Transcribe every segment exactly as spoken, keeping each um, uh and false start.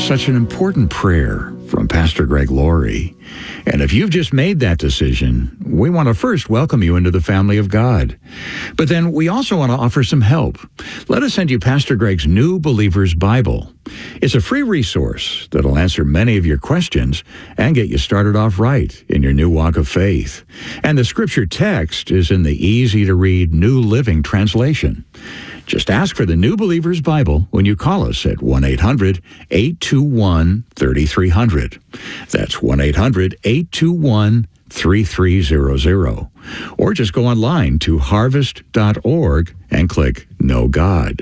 such an important prayer from Pastor Greg Laurie. And if you've just made that decision, we want to first welcome you into the family of God. But then we also want to offer some help. Let us send you Pastor Greg's New Believer's Bible. It's a free resource that'll answer many of your questions and get you started off right in your new walk of faith. And the scripture text is in the easy-to-read New Living Translation. Just ask for the New Believer's Bible when you call us at one eight hundred, eight two one, three three zero zero. That's one eight hundred, eight two one, three three zero zero. Or just go online to harvest dot org and click Know God.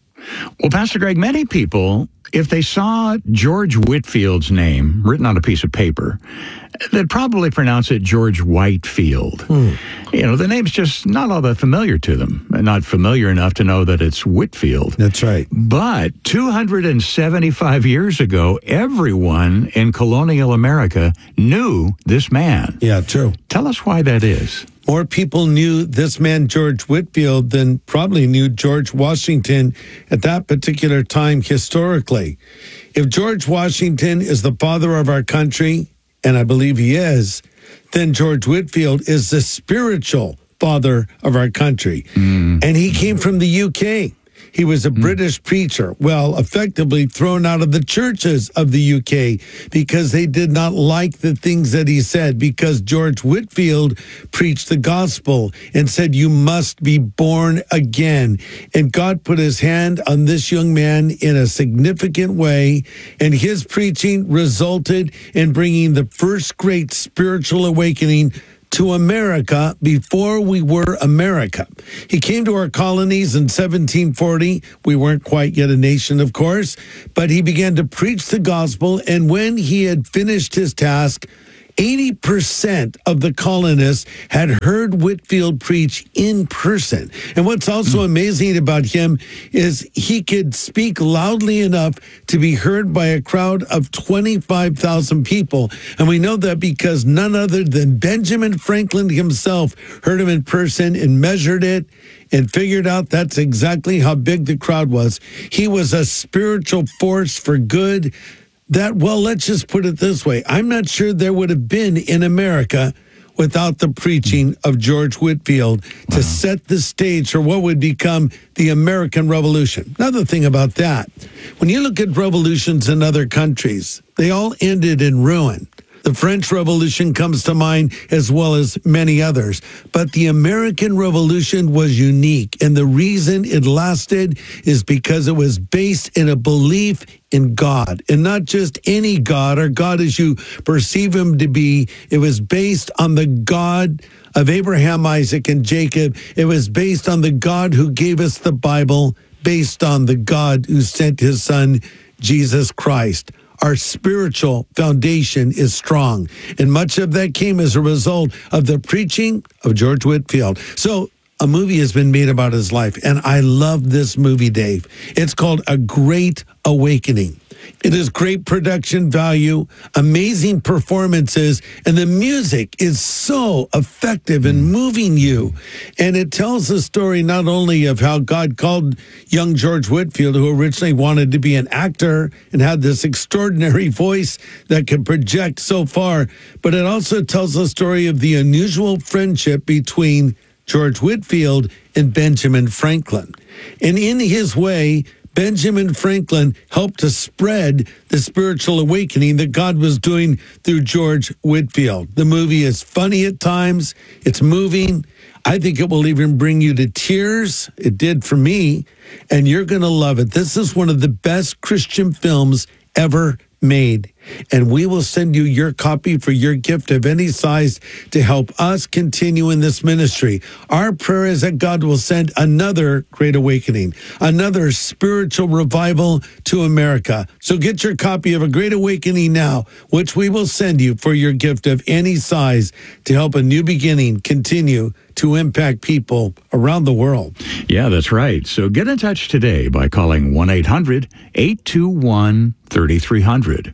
Well, Pastor Greg, many people, if they saw George Whitefield's name written on a piece of paper, they'd probably pronounce it George Whitefield. Hmm. You know, the name's just not all that familiar to them, and not familiar enough to know that it's Whitfield. That's right. But two hundred seventy-five years ago, everyone in colonial America knew this man. Yeah, true. Tell us why that is. More people knew this man, George Whitefield, than probably knew George Washington at that particular time historically. If George Washington is the father of our country, and I believe he is, then George Whitefield is the spiritual father of our country. Mm. And he came from the U K. He was a mm. British preacher, well, effectively thrown out of the churches of the U K because they did not like the things that he said, because George Whitefield preached the gospel and said, you must be born again. And God put his hand on this young man in a significant way, and his preaching resulted in bringing the first great spiritual awakening to America before we were America. He came to our colonies in seventeen forty. We weren't quite yet a nation, of course, but he began to preach the gospel, and when he had finished his task, eighty percent of the colonists had heard Whitefield preach in person. And what's also amazing about him is he could speak loudly enough to be heard by a crowd of twenty-five thousand people. And we know that because none other than Benjamin Franklin himself heard him in person and measured it and figured out that's exactly how big the crowd was. He was a spiritual force for good. That, well, let's just put it this way. I'm not sure there would have been in America without the preaching of George Whitefield to wow. set the stage for what would become the American Revolution. Another thing about that, when you look at revolutions in other countries, they all ended in ruin. The French Revolution comes to mind, as well as many others. But the American Revolution was unique, and the reason it lasted is because it was based in a belief in God, and not just any God, or God as you perceive him to be. It was based on the God of Abraham, Isaac, and Jacob. It was based on the God who gave us the Bible, based on the God who sent his son, Jesus Christ. Our spiritual foundation is strong, and much of that came as a result of the preaching of George Whitefield. So a movie has been made about his life, and I love this movie, Dave. It's called A Great Awakening. It is great production value, amazing performances, and the music is so effective in moving you. And it tells the story not only of how God called young George Whitefield, who originally wanted to be an actor and had this extraordinary voice that could project so far, but it also tells the story of the unusual friendship between George Whitefield and Benjamin Franklin. And in his way, Benjamin Franklin helped to spread the spiritual awakening that God was doing through George Whitefield. The movie is funny at times. It's moving. I think it will even bring you to tears. It did for me, and you're going to love it. This is one of the best Christian films ever made. And we will send you your copy for your gift of any size to help us continue in this ministry. Our prayer is that God will send another great awakening, another spiritual revival to America. So get your copy of A Great Awakening now, which we will send you for your gift of any size to help a new beginning continue to impact people around the world. Yeah, that's right. So get in touch today by calling one eight hundred, eight two one, three three zero zero.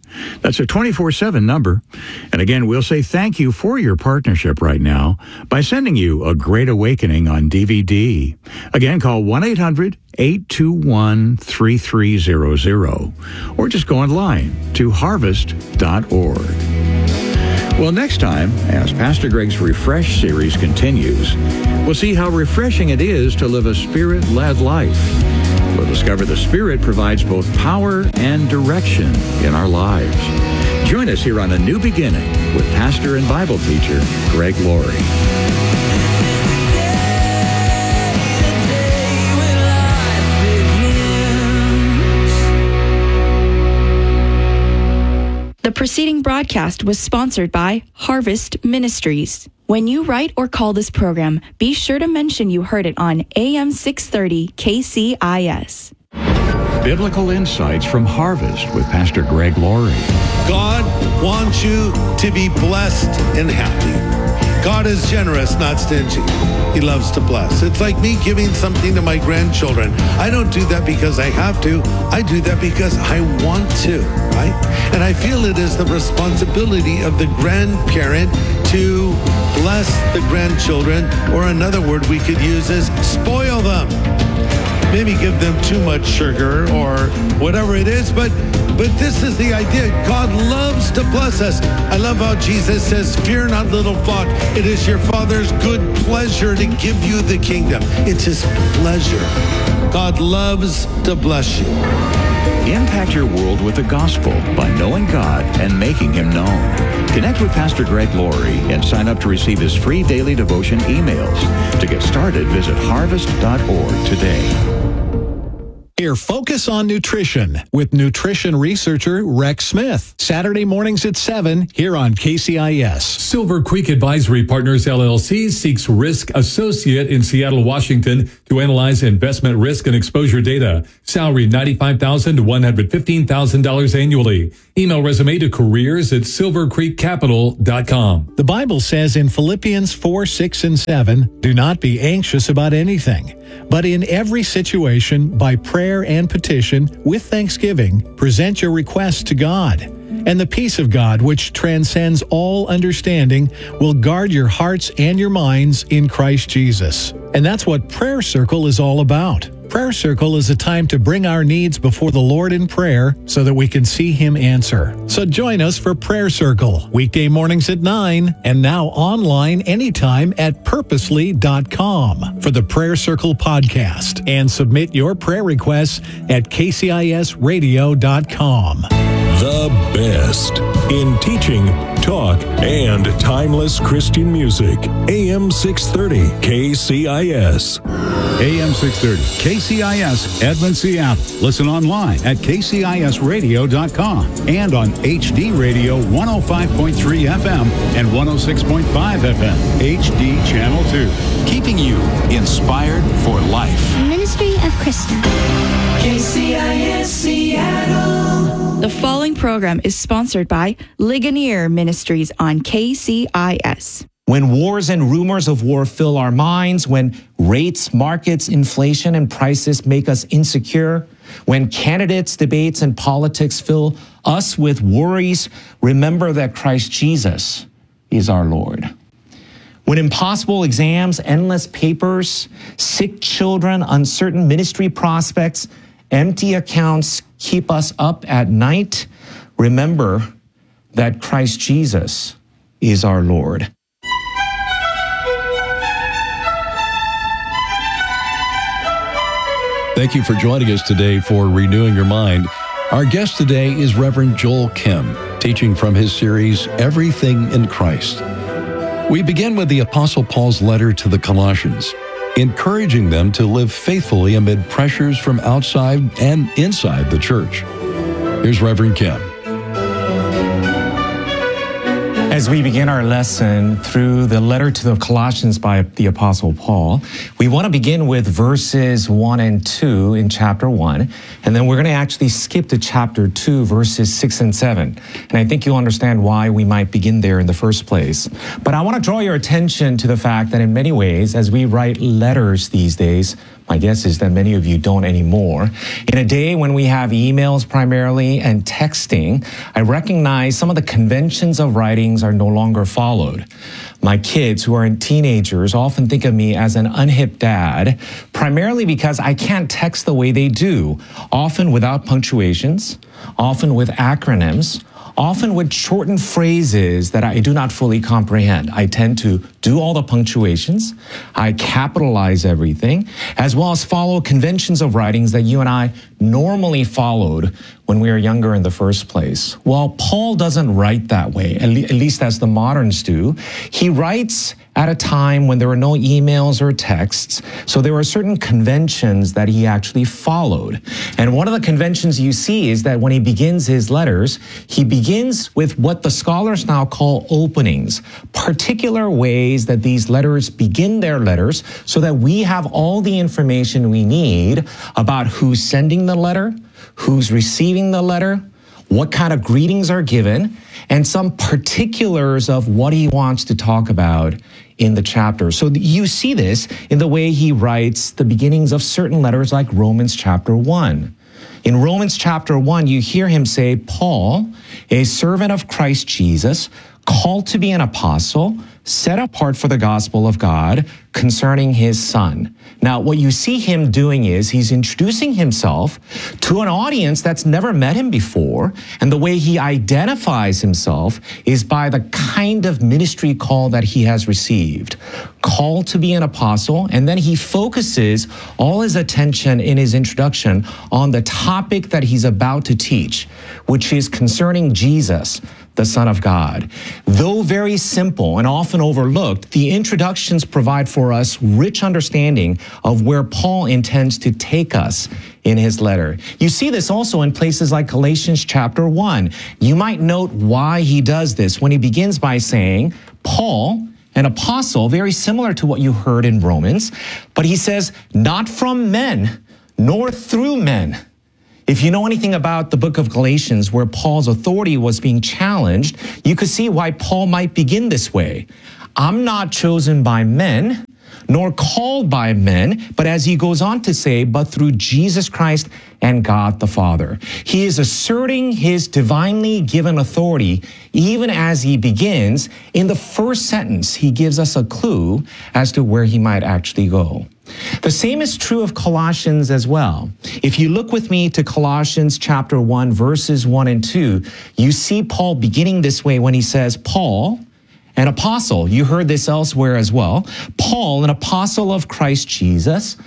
That's a twenty-four seven number. And again, we'll say thank you for your partnership right now by sending you A Great Awakening on D V D. Again, call one eight hundred eight two one three three zero zero or just go online to harvest dot org. Well, next time, as Pastor Greg's Refresh series continues, we'll see how refreshing it is to live a Spirit-led life. We'll discover the Spirit provides both power and direction in our lives. Join us here on A New Beginning with pastor and Bible teacher Greg Laurie. The preceding broadcast was sponsored by Harvest Ministries. When you write or call this program, be sure to mention you heard it on A M six thirty K C I S. Biblical Insights from Harvest with Pastor Greg Laurie. God wants you to be blessed and happy. God is generous, not stingy. He loves to bless. It's like me giving something to my grandchildren. I don't do that because I have to. I do that because I want to, right? And I feel it is the responsibility of the grandparent to bless the grandchildren, or another word we could use is spoil them. Maybe give them too much sugar or whatever it is, but but this is the idea. God loves to bless us. I love how Jesus says, fear not, little flock. It is your Father's good pleasure to give you the kingdom. It's his pleasure. God loves to bless you. Impact your world with the gospel by knowing God and making him known. Connect with Pastor Greg Laurie and sign up to receive his free daily devotion emails. To get started, visit harvest dot org today. Here, Focus on Nutrition with nutrition researcher Rex Smith. Saturday mornings at seven here on K C I S. Silver Creek Advisory Partners, L L C seeks risk associate in Seattle, Washington to analyze investment risk and exposure data. Salary ninety-five thousand dollars to one hundred fifteen thousand dollars annually. Email resume to careers at silver creek capital dot com. The Bible says in Philippians four, six, and seven, do not be anxious about anything, but in every situation, by prayer and petition, with thanksgiving, present your requests to God. And the peace of God, which transcends all understanding, will guard your hearts and your minds in Christ Jesus. And that's what Prayer Circle is all about. Prayer Circle is a time to bring our needs before the Lord in prayer so that we can see Him answer. So join us for Prayer Circle, weekday mornings at nine, and now online anytime at purposely dot com for the Prayer Circle podcast. And submit your prayer requests at K C I S radio dot com. The best in teaching, talk, and timeless Christian music. A M six thirty K C I S. A M six thirty K C I S Edmond, Seattle. Listen online at K C I S radio dot com and on H D Radio one oh five point three F M and one oh six point five F M. H D Channel two. Keeping you inspired for life. Ministry of Krista. K C I S Seattle. The following program is sponsored by Ligonier Ministries on K C I S. When wars and rumors of war fill our minds, when rates, markets, inflation, and prices make us insecure, when candidates, debates, and politics fill us with worries, remember that Christ Jesus is our Lord. When impossible exams, endless papers, sick children, uncertain ministry prospects, empty accounts keep us up at night, remember that Christ Jesus is our Lord. Thank you for joining us today for Renewing Your Mind. Our guest today is Reverend Joel Kim, teaching from his series, Everything in Christ. We begin with the Apostle Paul's letter to the Colossians, encouraging them to live faithfully amid pressures from outside and inside the church. Here's Reverend Kim. As we begin our lesson through the letter to the Colossians by the Apostle Paul, we want to begin with verses one and two in chapter one, and then we're going to actually skip to chapter two, verses six and seven. And I think you'll understand why we might begin there in the first place. But I want to draw your attention to the fact that in many ways, as we write letters these days, My guess is that many of you don't anymore. In a day when we have emails primarily and texting, I recognize some of the conventions of writings are no longer followed. My kids, who are teenagers, often think of me as an unhip dad, primarily because I can't text the way they do, often without punctuations, often with acronyms, often with shortened phrases that I do not fully comprehend. I tend to do all the punctuations, I capitalize everything, as well as follow conventions of writings that you and I normally followed when we were younger in the first place. Well, Paul doesn't write that way, at, le- at least as the moderns do. He writes at a time when there were no emails or texts, so there were certain conventions that he actually followed. And one of the conventions you see is that when he begins his letters, he begins with what the scholars now call openings, particular ways that these letters begin their letters so that we have all the information we need about who's sending the letter, who's receiving the letter, what kind of greetings are given, and some particulars of what he wants to talk about in the chapter. So you see this in the way he writes the beginnings of certain letters like Romans chapter one. In Romans chapter one, you hear him say, Paul, a servant of Christ Jesus, called to be an apostle, set apart for the gospel of God concerning his son. Now, what you see him doing is he's introducing himself to an audience that's never met him before. And the way he identifies himself is by the kind of ministry call that he has received. Called to be an apostle. And then he focuses all his attention in his introduction on the topic that he's about to teach, which is concerning Jesus, the Son of God. Though very simple and often overlooked, the introductions provide for us rich understanding of where Paul intends to take us in his letter. You see this also in places like Galatians chapter one. You might note why he does this when he begins by saying, Paul, an apostle, very similar to what you heard in Romans, but he says, not from men, nor through men. If you know anything about the book of Galatians, where Paul's authority was being challenged, you could see why Paul might begin this way. I'm not chosen by men, nor called by men, but as he goes on to say, but through Jesus Christ and God the Father. He is asserting his divinely given authority, even as he begins. In the first sentence, he gives us a clue as to where he might actually go. The same is true of Colossians as well. If you look with me to Colossians chapter one, verses one and two, you see Paul beginning this way when he says, Paul, an apostle. You heard this elsewhere as well. Paul, an apostle of Christ Jesus,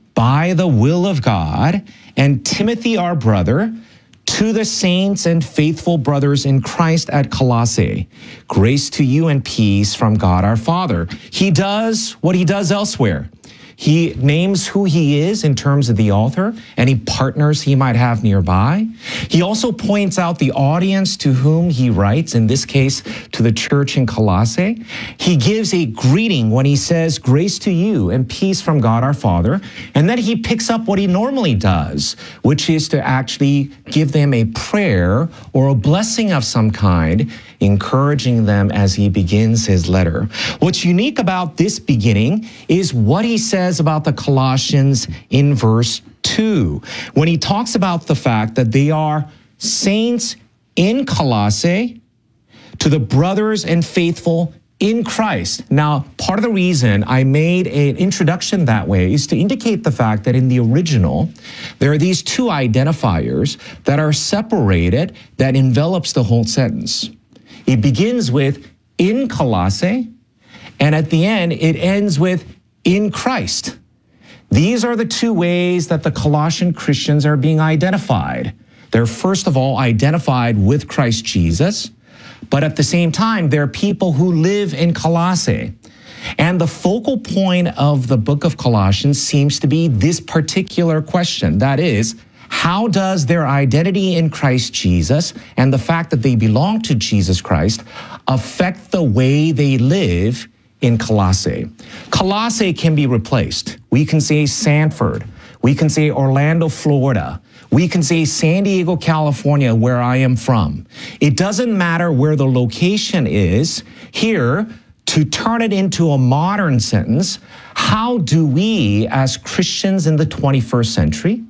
by the will of God, and Timothy, our brother, to the saints and faithful brothers in Christ at Colossae, grace to you and peace from God our Father. He does what he does elsewhere. He names who he is in terms of the author, any partners he might have nearby. He also points out the audience to whom he writes, in this case, to the church in Colossae. He gives a greeting when he says, grace to you and peace from God our Father. And then he picks up what he normally does, which is to actually give them a prayer or a blessing of some kind, encouraging them as he begins his letter. What's unique about this beginning is what he says about the Colossians in verse two, when he talks about the fact that they are saints in Colossae to the brothers and faithful in Christ. Now, part of the reason I made an introduction that way is to indicate the fact that in the original, there are these two identifiers that are separated that envelops the whole sentence. It begins with in Colossae, and at the end, it ends with in Christ. These are the two ways that the Colossian Christians are being identified. They're first of all identified with Christ Jesus, but at the same time, they're people who live in Colossae. And the focal point of the book of Colossians seems to be this particular question. That is, how does their identity in Christ Jesus and the fact that they belong to Jesus Christ affect the way they live in Colossae? Colossae can be replaced. We can say Sanford. We can say Orlando, Florida. We can say San Diego, California, where I am from. It doesn't matter where the location is. Here, to turn it into a modern sentence, How do we, as Christians in the twenty-first century,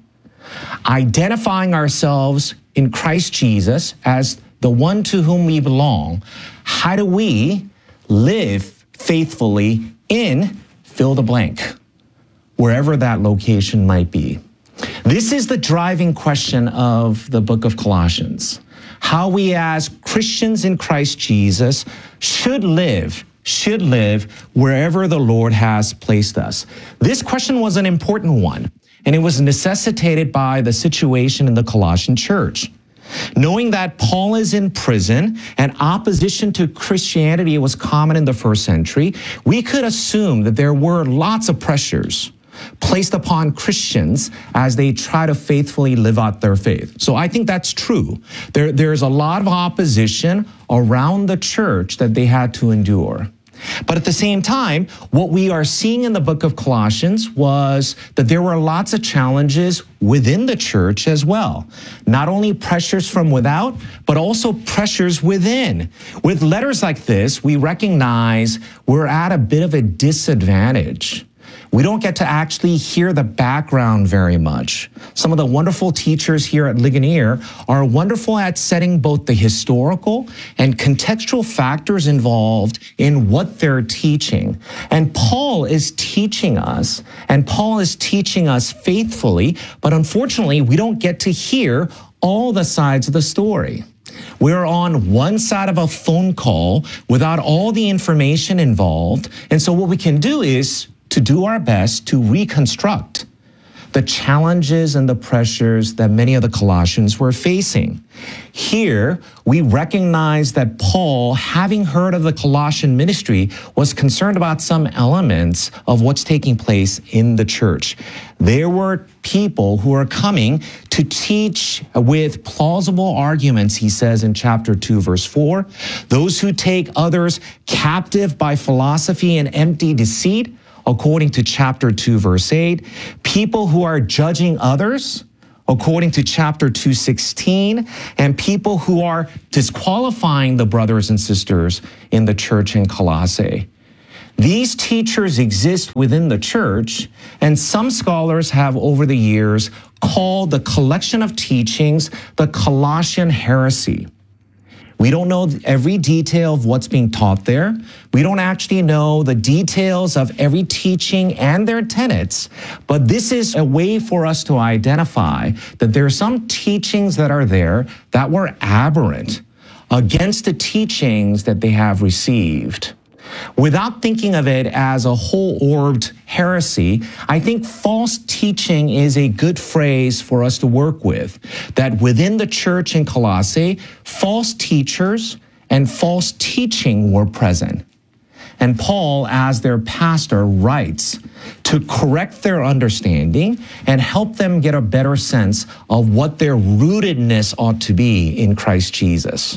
identifying ourselves in Christ Jesus as the one to whom we belong, how do we live faithfully in fill the blank, wherever that location might be? This is the driving question of the book of Colossians. How we as Christians in Christ Jesus should live, should live wherever the Lord has placed us. This question was an important one, and it was necessitated by the situation in the Colossian church. Knowing that Paul is in prison and opposition to Christianity was common in the first century, we could assume that there were lots of pressures placed upon Christians as they try to faithfully live out their faith. So I think that's true. There, there's a lot of opposition around the church that they had to endure. But at the same time, what we are seeing in the book of Colossians was that there were lots of challenges within the church as well. Not only pressures from without, but also pressures within. With letters like this, we recognize we're at a bit of a disadvantage. We don't get to actually hear the background very much. Some of the wonderful teachers here at Ligonier are wonderful at setting both the historical and contextual factors involved in what they're teaching. And Paul is teaching us, and Paul is teaching us faithfully, but unfortunately, we don't get to hear all the sides of the story. We're on one side of a phone call without all the information involved. And so what we can do is to do our best to reconstruct the challenges and the pressures that many of the Colossians were facing. Here, we recognize that Paul, having heard of the Colossian ministry, was concerned about some elements of what's taking place in the church. There were people who are coming to teach with plausible arguments, he says in chapter two, verse four, those who take others captive by philosophy and empty deceit, according to chapter two, verse eight, people who are judging others, according to chapter two sixteen, and people who are disqualifying the brothers and sisters in the church in Colossae. These teachers exist within the church, and some scholars have over the years called the collection of teachings the Colossian heresy. We don't know every detail of what's being taught there. We don't actually know the details of every teaching and their tenets, but this is a way for us to identify that there are some teachings that are there that were aberrant against the teachings that they have received. Without thinking of it as a whole-orbed heresy, I think false teaching is a good phrase for us to work with. That within the church in Colossae, false teachers and false teaching were present. And Paul, as their pastor, writes to correct their understanding and help them get a better sense of what their rootedness ought to be in Christ Jesus.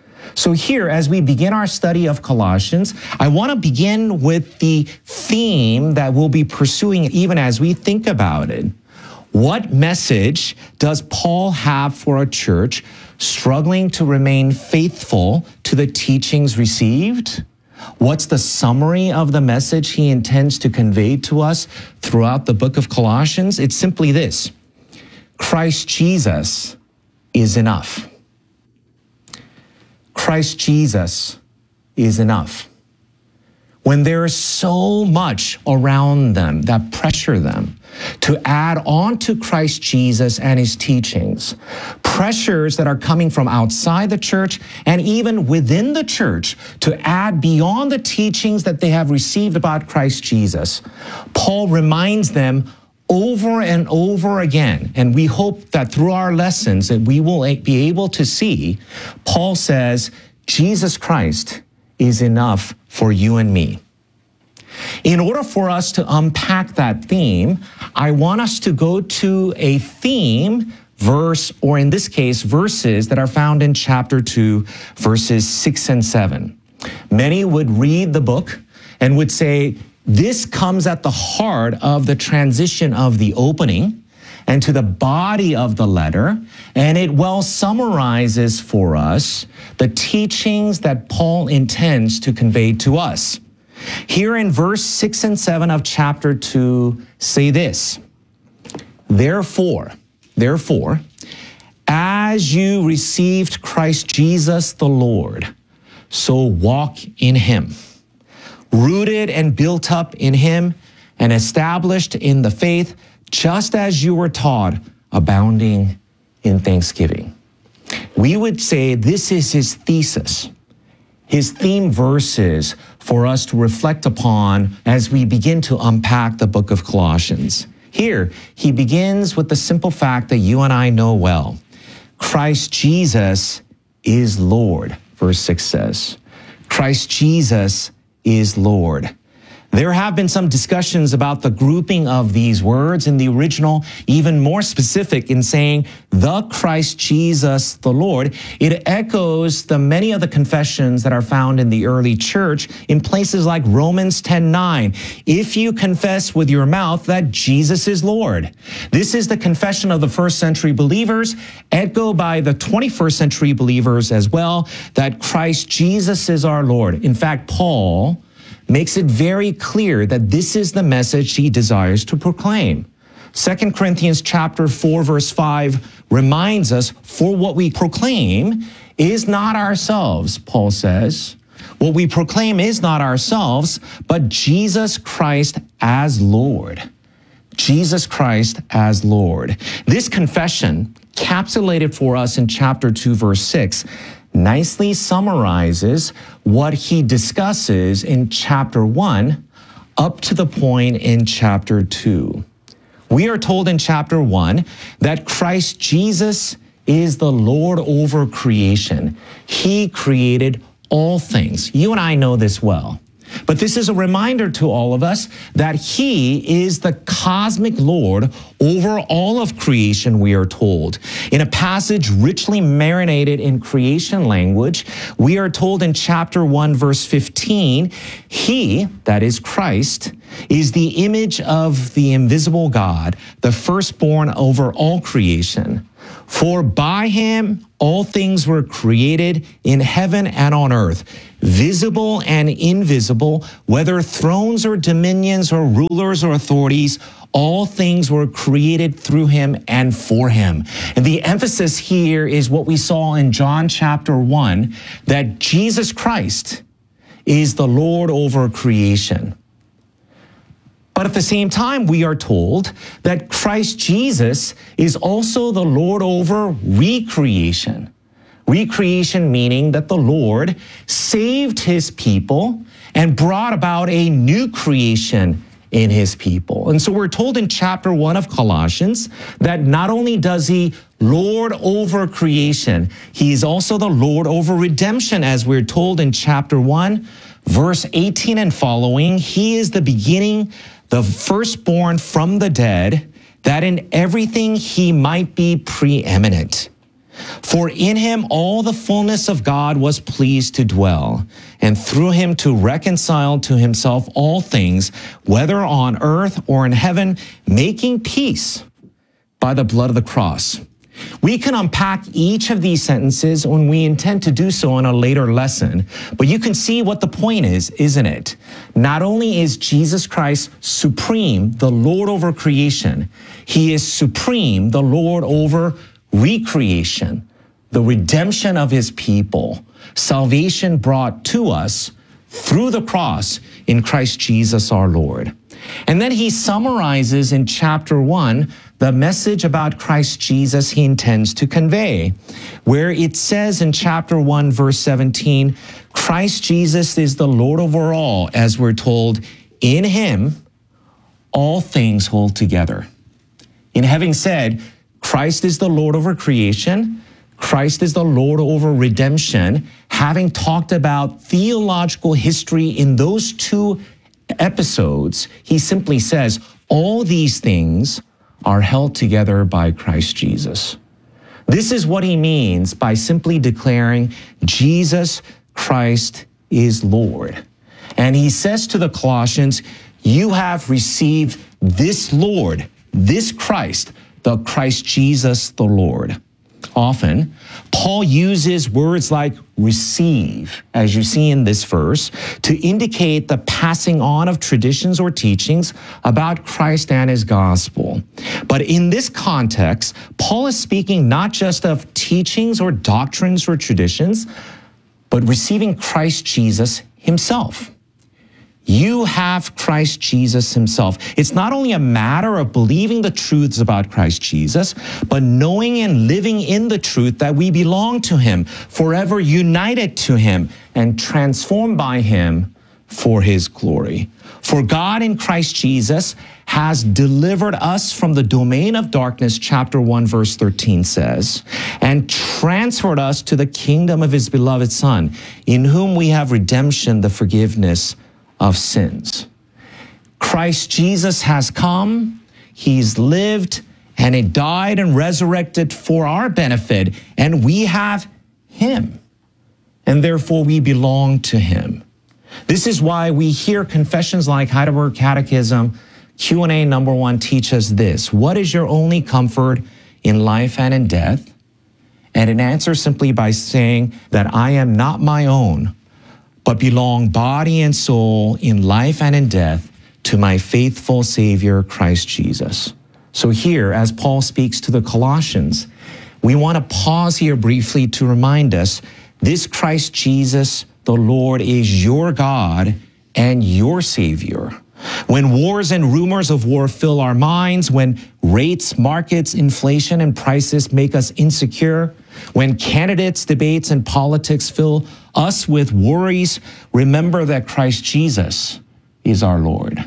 So here, as we begin our study of Colossians, I want to begin with the theme that we'll be pursuing even as we think about it. What message does Paul have for a church struggling to remain faithful to the teachings received? What's the summary of the message he intends to convey to us throughout the book of Colossians? It's simply this: Christ Jesus is enough. Christ Jesus is enough. When there is so much around them that pressure them to add on to Christ Jesus and his teachings, pressures that are coming from outside the church and even within the church to add beyond the teachings that they have received about Christ Jesus, Paul reminds them over and over again, and we hope that through our lessons that we will be able to see, Paul says, Jesus Christ is enough for you and me. In order for us to unpack that theme, I want us to go to a theme verse, or in this case, verses that are found in chapter two, verses six and seven. Many would read the book and would say, this comes at the heart of the transition of the opening and to the body of the letter, and it well summarizes for us the teachings that Paul intends to convey to us. Here in verse six and seven of chapter two say this, Therefore, therefore, as you received Christ Jesus the Lord, so walk in him, rooted and built up in him and established in the faith, just as you were taught, abounding in thanksgiving. We would say this is his thesis, his theme verses for us to reflect upon as we begin to unpack the book of Colossians. Here, he begins with the simple fact that you and I know well. Christ Jesus is Lord, verse six says. Christ Jesus is Lord. There have been some discussions about the grouping of these words in the original, even more specific in saying the Christ Jesus the Lord. It echoes the many of the confessions that are found in the early church in places like Romans ten nine. If you confess with your mouth that Jesus is Lord. This is the confession of the first century believers, echoed by the twenty-first century believers as well, that Christ Jesus is our Lord. In fact, Paul makes it very clear that this is the message he desires to proclaim. Second Corinthians chapter four, verse five reminds us, for what we proclaim is not ourselves, Paul says. What we proclaim is not ourselves, but Jesus Christ as Lord. Jesus Christ as Lord. This confession, capsulated for us in chapter two, verse six, nicely summarizes what he discusses in chapter one up to the point in chapter two. We are told in chapter one that Christ Jesus is the Lord over creation. He created all things. You and I know this well. But this is a reminder to all of us that he is the cosmic Lord over all of creation, we are told. In a passage richly marinated in creation language, we are told in chapter one, verse fifteen, he, that is Christ, is the image of the invisible God, the firstborn over all creation. For by him all things were created in heaven and on earth, visible and invisible, whether thrones or dominions or rulers or authorities, all things were created through him and for him. And the emphasis here is what we saw in John chapter one, that Jesus Christ is the Lord over creation. But at the same time, we are told that Christ Jesus is also the Lord over recreation. Recreation meaning that the Lord saved his people and brought about a new creation in his people. And so we're told in chapter one of Colossians that not only does he Lord over creation, he is also the Lord over redemption, as we're told in chapter one, verse eighteen and following. He is the beginning, the firstborn from the dead, that in everything he might be preeminent. For in him all the fullness of God was pleased to dwell, and through him to reconcile to himself all things, whether on earth or in heaven, making peace by the blood of the cross. We can unpack each of these sentences when we intend to do so in a later lesson, but you can see what the point is, isn't it? Not only is Jesus Christ supreme, the Lord over creation, he is supreme, the Lord over recreation, the redemption of his people, salvation brought to us through the cross in Christ Jesus our Lord. And then he summarizes in chapter one the message about Christ Jesus he intends to convey, where it says in chapter one, verse seventeen, Christ Jesus is the Lord over all, as we're told, in him all things hold together. In having said, Christ is the Lord over creation, Christ is the Lord over redemption, having talked about theological history in those two episodes, he simply says, all these things are held together by Christ Jesus. This is what he means by simply declaring Jesus Christ is Lord. And he says to the Colossians, you have received this Lord, this Christ, the Christ Jesus the Lord. often, Paul uses words like receive, as you see in this verse, to indicate the passing on of traditions or teachings about Christ and his gospel. But in this context, Paul is speaking not just of teachings or doctrines or traditions, but receiving Christ Jesus himself. You have Christ Jesus himself. It's not only a matter of believing the truths about Christ Jesus, but knowing and living in the truth that we belong to him, forever united to him and transformed by him for his glory. For God in Christ Jesus has delivered us from the domain of darkness, chapter one, verse thirteen says, and transferred us to the kingdom of his beloved Son, in whom we have redemption, the forgiveness of sins. Christ Jesus has come, he's lived, and he died and resurrected for our benefit, and we have him, and therefore we belong to him. This is why we hear confessions like Heidelberg Catechism, Q and A number one teach us this: what is your only comfort in life and in death? And it answers simply by saying that I am not my own, but belong body and soul in life and in death to my faithful Savior, Christ Jesus. So here, as Paul speaks to the Colossians, we want to pause here briefly to remind us, this Christ Jesus, the Lord, is your God and your Savior. When wars and rumors of war fill our minds, when rates, markets, inflation, and prices make us insecure, when candidates, debates, and politics fill us with worries, remember that Christ Jesus is our Lord.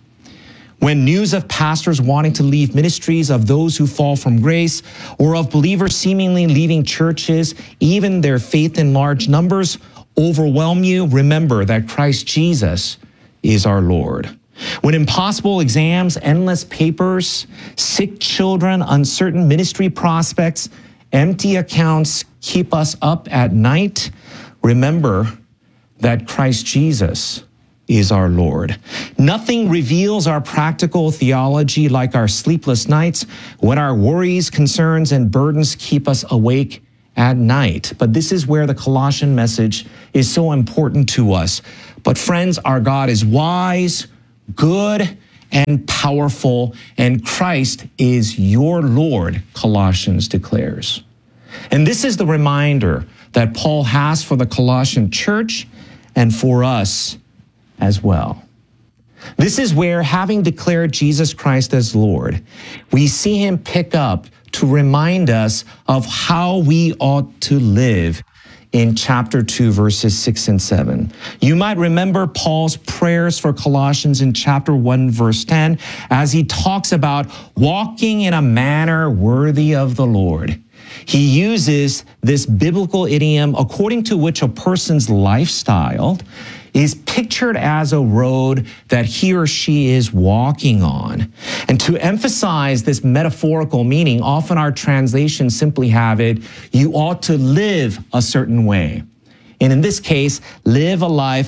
When news of pastors wanting to leave ministries, of those who fall from grace, or of believers seemingly leaving churches, even their faith in large numbers, overwhelm you, remember that Christ Jesus is our Lord. When impossible exams, endless papers, sick children, uncertain ministry prospects, empty accounts keep us up at night, remember that Christ Jesus is our Lord. Nothing reveals our practical theology like our sleepless nights when our worries, concerns, and burdens keep us awake at night. But this is where the Colossian message is so important to us. But friends, our God is wise, good, and powerful, and Christ is your Lord, Colossians declares. And this is the reminder that Paul has for the Colossian church and for us as well. This is where, having declared Jesus Christ as Lord, we see him pick up to remind us of how we ought to live in chapter two, verses six and seven. You might remember Paul's prayers for Colossians in chapter one, verse ten, as he talks about walking in a manner worthy of the Lord. He uses this biblical idiom according to which a person's lifestyle is pictured as a road that he or she is walking on. And to emphasize this metaphorical meaning, often our translations simply have it, you ought to live a certain way. And in this case, live a life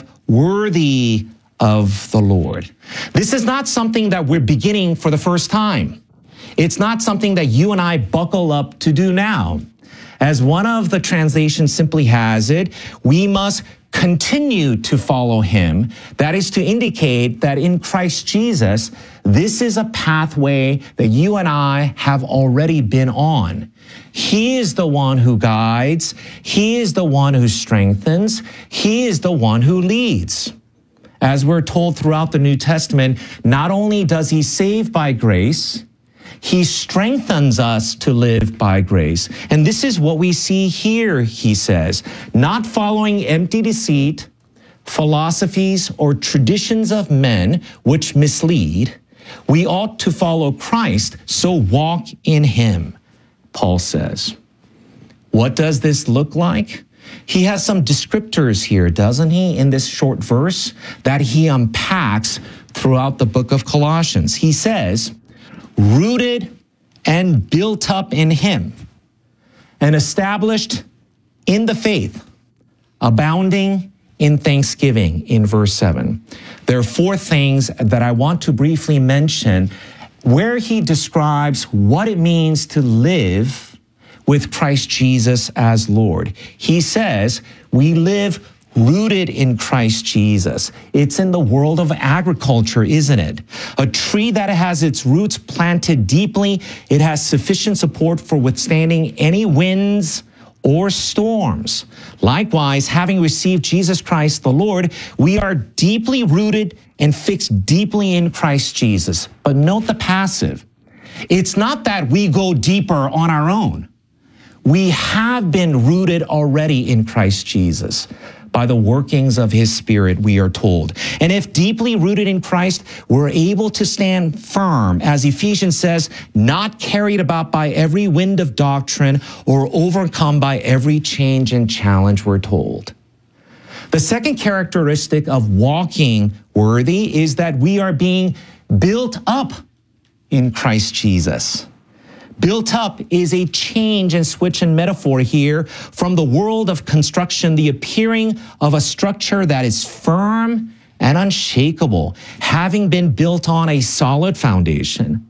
worthy of the Lord. This is not something that we're beginning for the first time. It's not something that you and I buckle up to do now. As one of the translations simply has it, we must continue to follow him. That is to indicate that in Christ Jesus, this is a pathway that you and I have already been on. He is the one who guides. He is the one who strengthens. He is the one who leads. As we're told throughout the New Testament, not only does he save by grace, he strengthens us to live by grace. And this is what we see here, he says, not following empty deceit, philosophies, or traditions of men which mislead. We ought to follow Christ, so walk in him, Paul says. What does this look like? He has some descriptors here, doesn't he, in this short verse that he unpacks throughout the book of Colossians. He says, rooted and built up in him, and established in the faith, abounding in thanksgiving, in verse seven. There are four things that I want to briefly mention where he describes what it means to live with Christ Jesus as Lord. He says we live rooted in Christ Jesus. It's in the world of agriculture, isn't it? A tree that has its roots planted deeply, it has sufficient support for withstanding any winds or storms. Likewise, having received Jesus Christ the Lord, we are deeply rooted and fixed deeply in Christ Jesus. But note the passive. It's not that we go deeper on our own. We have been rooted already in Christ Jesus by the workings of his Spirit, we are told. And if deeply rooted in Christ, we're able to stand firm, as Ephesians says, not carried about by every wind of doctrine or overcome by every change and challenge, we're told. The second characteristic of walking worthy is that we are being built up in Christ Jesus. Built up is a change and switch in metaphor here from the world of construction, the appearing of a structure that is firm and unshakable, having been built on a solid foundation.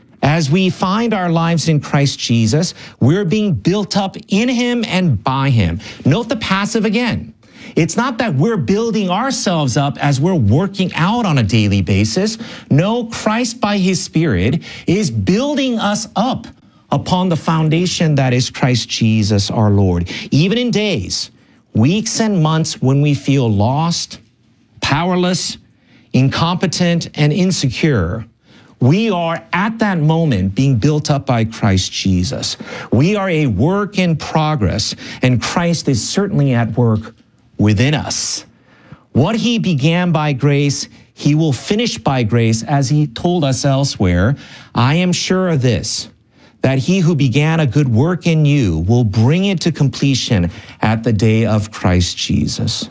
As we find our lives in Christ Jesus, we're being built up in him and by him. Note the passive again. It's not that we're building ourselves up as we're working out on a daily basis. No, Christ by his Spirit is building us up upon the foundation that is Christ Jesus our Lord. Even in days, weeks and months when we feel lost, powerless, incompetent, and insecure, we are at that moment being built up by Christ Jesus. We are a work in progress, and Christ is certainly at work within us. What he began by grace, he will finish by grace, as he told us elsewhere. I am sure of this, that he who began a good work in you will bring it to completion at the day of Christ Jesus.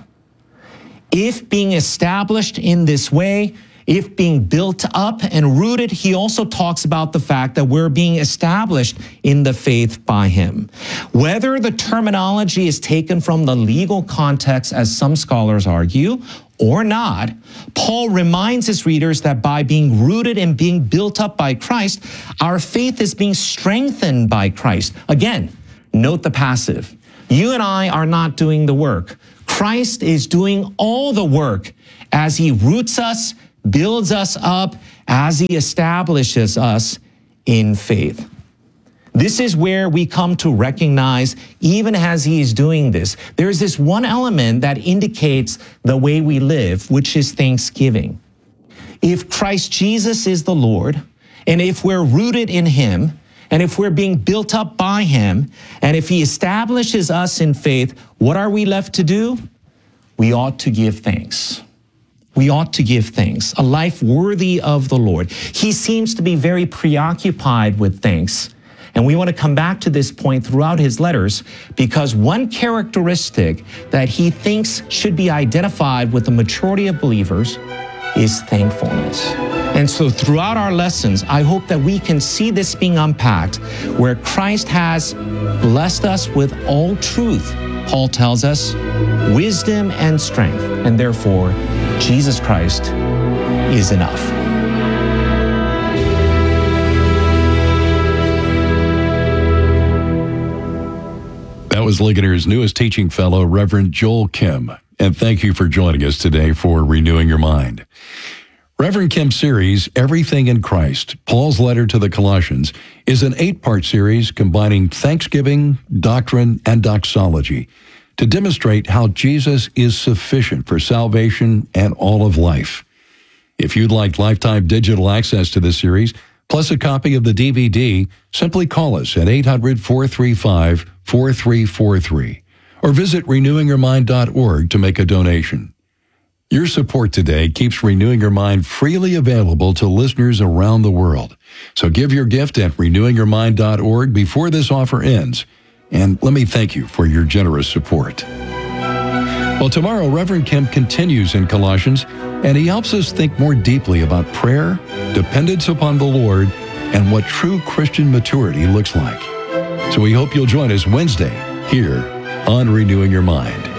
If being established in this way, if being built up and rooted, he also talks about the fact that we're being established in the faith by him. Whether the terminology is taken from the legal context, as some scholars argue, or not, Paul reminds his readers that by being rooted and being built up by Christ, our faith is being strengthened by Christ. Again, note the passive. You and I are not doing the work. Christ is doing all the work as he roots us, builds us up, as he establishes us in faith. This is where we come to recognize, even as he is doing this, there's this one element that indicates the way we live, which is thanksgiving. If Christ Jesus is the Lord, and if we're rooted in him, and if we're being built up by him, and if he establishes us in faith, what are we left to do? We ought to give thanks. We ought to give thanks, a life worthy of the Lord. He seems to be very preoccupied with thanks. And we want to come back to this point throughout his letters, because one characteristic that he thinks should be identified with the majority of believers is thankfulness. And so throughout our lessons, I hope that we can see this being unpacked, where Christ has blessed us with all truth, Paul tells us, wisdom and strength, and therefore Jesus Christ is enough. That was Ligoner's newest teaching fellow, Reverend Joel Kim. And thank you for joining us today for Renewing Your Mind. Reverend Kim's series, Everything in Christ, Paul's Letter to the Colossians, is an eight-part series combining thanksgiving, doctrine, and doxology to demonstrate how Jesus is sufficient for salvation and all of life. If you'd like lifetime digital access to this series, plus a copy of the D V D, simply call us at eight hundred, four three five, four three four three or visit renewing your mind dot org to make a donation. Your support today keeps Renewing Your Mind freely available to listeners around the world. So give your gift at renewing your mind dot org before this offer ends. And let me thank you for your generous support. Well, tomorrow, Reverend Kim continues in Colossians, and he helps us think more deeply about prayer, dependence upon the Lord, and what true Christian maturity looks like. So we hope you'll join us Wednesday here on Renewing Your Mind.